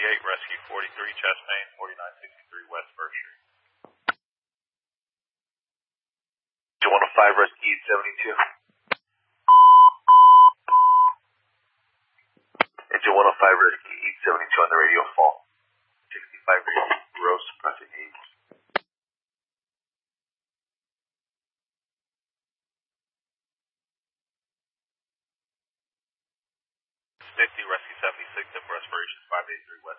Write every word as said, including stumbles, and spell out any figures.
fifty-eight, Rescue forty-three, chest pain, forty-nine sixty-three West First Street. Engine one oh five, Rescue seventy-two. Engine one oh five, Rescue eight seventy-two on the radio fall. sixty-five gross, pressing eight. fifty, Rescue seventy-six, up for respiration, five eighty-three West.